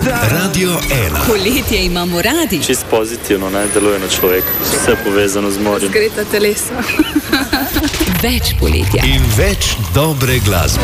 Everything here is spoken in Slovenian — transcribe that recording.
Radio 1. Poletje imamo radi. Čist pozitivno, ne, deluje na človeka. Vse povezano z morjem. Zgreta telesa. Več poletja. In več dobre glasbe.